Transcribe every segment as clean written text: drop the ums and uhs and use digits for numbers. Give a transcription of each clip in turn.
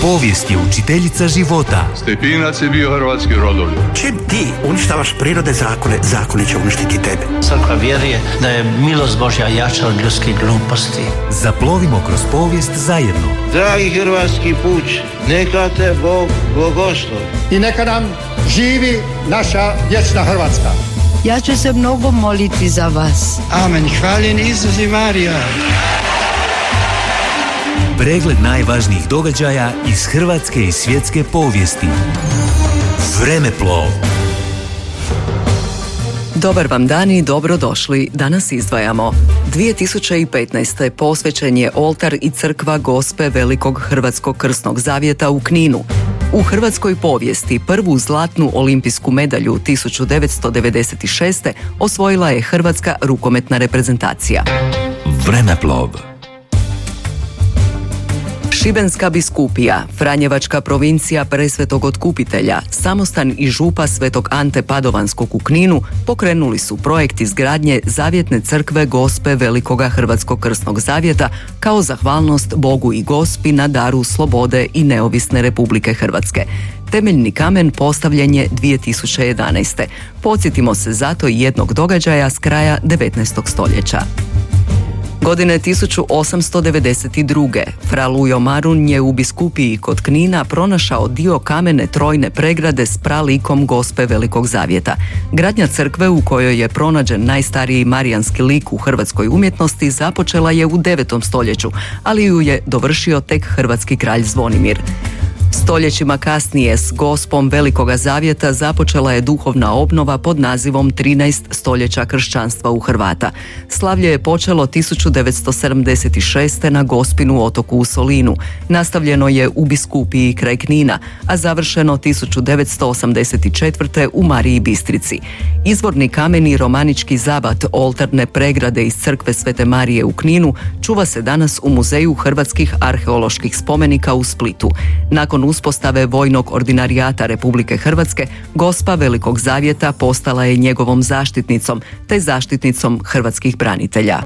Povijest je učiteljica života. Stepinac je bio hrvatski rodoljub. Čim ti uništavaš prirode zakone, zakoni će uništiti tebe. Crkva vjeruje da je milost Božja jača od ljudskih gluposti. Zaplovimo kroz povijest zajedno. Dragi hrvatski puč, neka te Bog blagoslovi. I neka nam živi naša vječna Hrvatska. Ja ću se mnogo moliti za vas. Amen. Hvaljen Isus i Marija. Pregled najvažnijih događaja iz hrvatske i svjetske povijesti. Vremeplov. Dobar vam dan i dobrodošli. Danas izdvajamo. 2015. posvećen je oltar i crkva Gospe Velikog Hrvatskog krsnog zavjeta u Kninu. U hrvatskoj povijesti prvu zlatnu olimpijsku medalju 1996. osvojila je hrvatska rukometna reprezentacija. Vremeplov. Šibenska biskupija, Franjevačka provincija Presvetog Otkupitelja, samostan i župa Svetog Ante Padovanskog u Kninu pokrenuli su projekt izgradnje Zavjetne crkve Gospe Velikoga Hrvatskog krsnog zavjeta kao zahvalnost Bogu i Gospi na daru slobode i neovisne Republike Hrvatske. Temeljni kamen postavljen je 2011. Podsjetimo se zato i jednog događaja s kraja 19. stoljeća. Godine 1892. fra Lujo Marun je u biskupiji kod Knina pronašao dio kamene trojne pregrade s pralikom Gospe Velikog zavjeta. Gradnja crkve u kojoj je pronađen najstariji marijanski lik u hrvatskoj umjetnosti započela je u 9. stoljeću, ali ju je dovršio tek hrvatski kralj Zvonimir. Stoljećima kasnije s Gospom Velikoga zavjeta započela je duhovna obnova pod nazivom 13 stoljeća kršćanstva u Hrvata. Slavlje je počelo 1976. na Gospinu otoku u Solinu. Nastavljeno je u biskupiji kraj Knina, a završeno 1984. u Mariji Bistrici. Izvorni kameni romanički zabat oltarne pregrade iz crkve Svete Marije u Kninu čuva se danas u Muzeju hrvatskih arheoloških spomenika u Splitu. Nakon uspostave vojnog ordinarijata Republike Hrvatske, Gospa Velikog zavjeta postala je njegovom zaštitnicom, te zaštitnicom hrvatskih branitelja.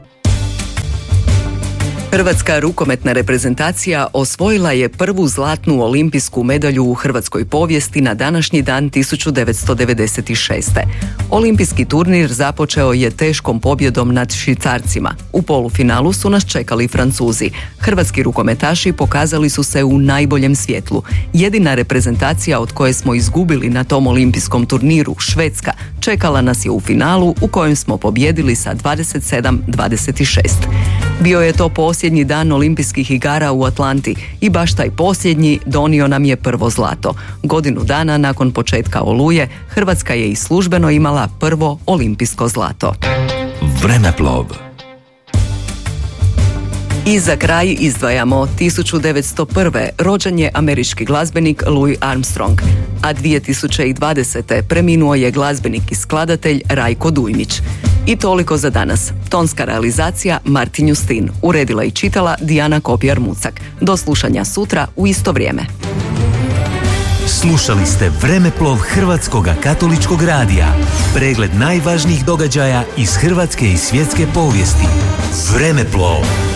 Hrvatska rukometna reprezentacija osvojila je prvu zlatnu olimpijsku medalju u hrvatskoj povijesti na današnji dan 1996. Olimpijski turnir započeo je teškom pobjedom nad Švicarcima. U polufinalu su nas čekali Francuzi. Hrvatski rukometaši pokazali su se u najboljem svjetlu. Jedina reprezentacija od koje smo izgubili na tom olimpijskom turniru, Švedska, čekala nas je u finalu u kojem smo pobjedili sa 27-26. Bio je to posljednji dan olimpijskih igara u Atlanti i baš taj posljednji donio nam je prvo zlato. Godinu dana nakon početka Oluje, Hrvatska je i službeno imala prvo olimpijsko zlato. Vremeplov. I za kraj izdvajamo 1901. rođen je američki glazbenik Louis Armstrong, a 2020. preminuo je glazbenik i skladatelj Rajko Dujmić. I toliko za danas. Tonska realizacija Martin Justin, uredila i čitala Dijana Kopjar-Mucak. Do slušanja sutra u isto vrijeme. Slušali ste Vremeplov Hrvatskoga katoličkog radija. Pregled najvažnijih događaja iz hrvatske i svjetske povijesti. Vremeplov.